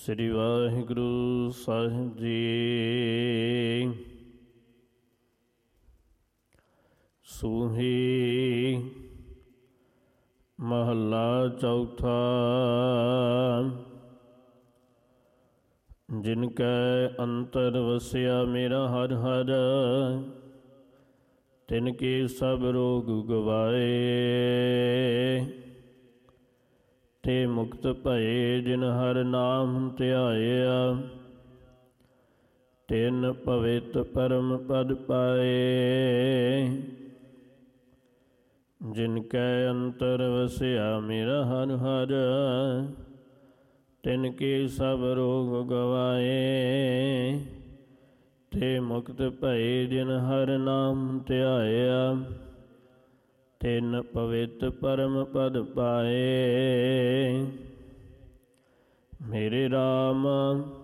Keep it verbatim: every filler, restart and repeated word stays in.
ਸ੍ਰੀ ਵਾਹਿਗੁਰੂ ਸਾਹਿਬ ਜੀ। ਸੂਹੀ ਮਹੱਲਾ ਚੌਥਾ। ਜਿਨ ਕੈ ਅੰਤਰ ਵਸਿਆ ਮੇਰਾ ਹਰਿ ਹਰਿ, ਤਿਨ ਕੇ ਸਭ ਰੋਗ ਗਵਾਏ। ਤੇ ਮੁਕਤ ਭਏ ਜਿਨ ਹਰਿ ਨਾਮ ਧਿਆਇਆ, ਤਿਨ ਪਵਿੱਤ ਪਰਮ ਪਦ ਪਾਏ। ਜਿਨ ਕੈ ਅੰਤਰ ਵਸਿਆ ਮੇਰਾ ਹਰਿ ਹਰਿ, ਤਿਨ ਕੇ ਸਭ ਰੋਗ ਗਵਾਏ। ਤੇ ਮੁਕਤ ਭਏ ਜਿਨ ਹਰਿ ਨਾਮ ਧਿਆਇਆ, ਤਿਨ ਪਵਿੱਤ ਪਰਮ ਪਦ ਪਾਏ। ਮੇਰੇ ਰਾਮ